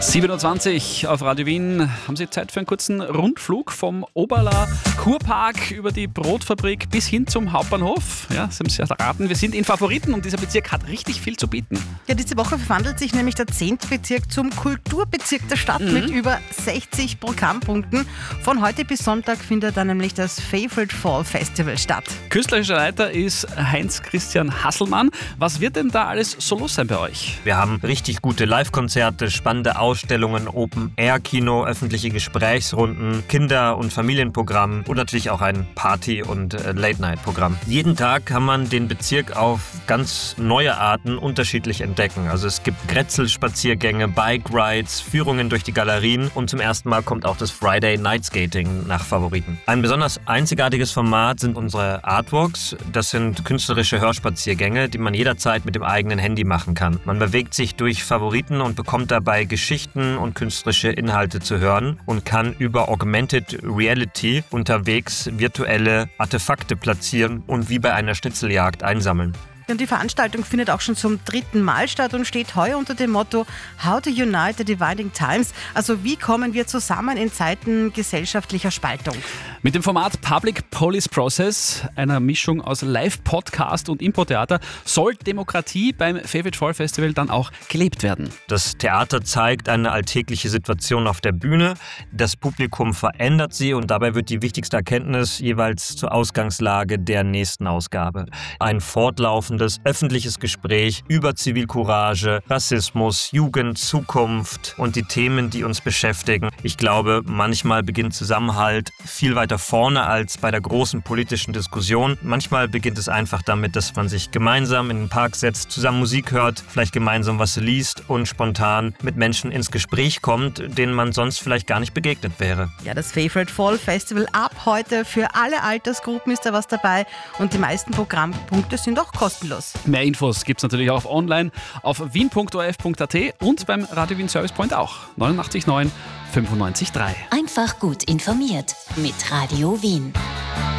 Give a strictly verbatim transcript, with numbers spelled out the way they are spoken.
sieben Uhr zwanzig auf Radio Wien. Haben Sie Zeit für einen kurzen Rundflug vom Oberler Kurpark über die Brotfabrik bis hin zum Hauptbahnhof? Ja, Sie haben es ja erraten, wir sind in Favoriten und dieser Bezirk hat richtig viel zu bieten. Ja, diese Woche verwandelt sich nämlich der zehnte Bezirk zum Kulturbezirk der Stadt mhm. mit über sechzig Programmpunkten. Von heute bis Sonntag findet dann nämlich das Favorite Fall Festival statt. Künstlerischer Leiter ist Heinz-Christian Hasselmann. Was wird denn da alles so los sein bei euch? Wir haben richtig gute Live-Konzerte, spannende Ausstellungen, Open-Air-Kino, öffentliche Gesprächsrunden, Kinder- und Familienprogramm und natürlich auch ein Party- und äh, Late-Night-Programm. Jeden Tag kann man den Bezirk auf ganz neue Arten unterschiedlich entdecken. Also es gibt Grätzl-Spaziergänge, Bike-Rides, Führungen durch die Galerien und zum ersten Mal kommt auch das Friday Night Skating nach Favoriten. Ein besonders einzigartiges Format sind unsere Artwalks. Das sind künstlerische Hörspaziergänge, die man jederzeit mit dem eigenen Handy machen kann. Man bewegt sich durch Favoriten und bekommt dabei Geschichten und künstlerische Inhalte zu hören und kann über Augmented Reality unterwegs virtuelle Artefakte platzieren und wie bei einer Schnitzeljagd einsammeln. Und die Veranstaltung findet auch schon zum dritten Mal statt und steht heuer unter dem Motto How to Unite the Dividing Times. Also wie kommen wir zusammen in Zeiten gesellschaftlicher Spaltung? Mit dem Format Public Policy Process, einer Mischung aus Live-Podcast und Impro-Theater, soll Demokratie beim Favorite Fall Festival dann auch gelebt werden. Das Theater zeigt eine alltägliche Situation auf der Bühne, das Publikum verändert sie und dabei wird die wichtigste Erkenntnis jeweils zur Ausgangslage der nächsten Ausgabe. Ein fortlaufendes öffentliches Gespräch über Zivilcourage, Rassismus, Jugend, Zukunft und die Themen, die uns beschäftigen. Ich glaube, manchmal beginnt Zusammenhalt viel weiter vorne als bei der großen politischen Diskussion. Manchmal beginnt es einfach damit, dass man sich gemeinsam in den Park setzt, zusammen Musik hört, vielleicht gemeinsam was liest und spontan mit Menschen ins Gespräch kommt, denen man sonst vielleicht gar nicht begegnet wäre. Ja, das Favorite Fall Festival ab heute für alle Altersgruppen ist da was dabei und die meisten Programmpunkte sind auch kostenlos. Mehr Infos gibt es natürlich auch online auf wien punkt o r f punkt a t und beim Radio Wien Service Point auch. neunundachtzig neun fünfundneunzig drei. Einfach gut informiert mit Radio Wien.